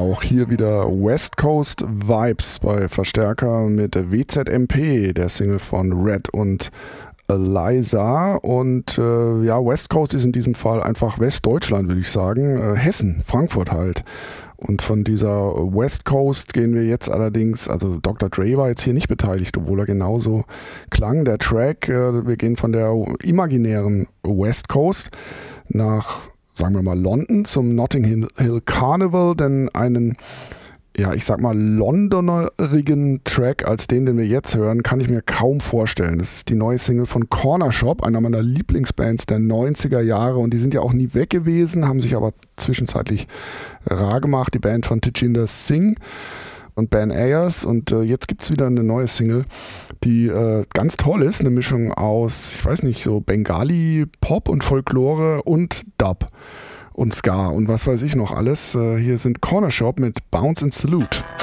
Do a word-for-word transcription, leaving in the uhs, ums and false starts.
auch hier wieder West Coast Vibes bei Verstärker mit W Z M P, der Single von Red und Eliza. Und äh, ja, West Coast ist in diesem Fall einfach Westdeutschland, würde ich sagen. Äh, Hessen, Frankfurt halt. Und von dieser West Coast gehen wir jetzt allerdings, also Doktor Dre war jetzt hier nicht beteiligt, obwohl er genauso klang, der Track. Äh, wir gehen von der imaginären West Coast nach, sagen wir mal, London zum Notting Hill Carnival, denn einen, ja, ich sag mal, londonerigen Track als den, den wir jetzt hören, kann ich mir kaum vorstellen. Das ist die neue Single von Corner Shop, einer meiner Lieblingsbands der neunziger Jahre, und die sind ja auch nie weg gewesen, haben sich aber zwischenzeitlich rar gemacht, die Band von Tejinder Singh und Ben Ayers, und äh, jetzt gibt es wieder eine neue Single, die äh, ganz toll ist, eine Mischung aus, ich weiß nicht, so Bengali, Pop und Folklore und Dub und Ska und was weiß ich noch alles. Äh, hier sind Corner Shop mit Bounce and Salute.